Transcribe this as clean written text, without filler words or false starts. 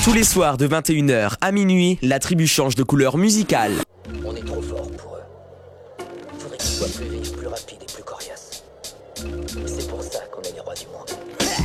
Tous les soirs de 21h à minuit, la tribu change de couleur musicale. On est trop fort pour eux. Faudrait qu'ils soient plus vifs, plus rapides et plus coriaces. C'est pour ça qu'on est les rois du monde.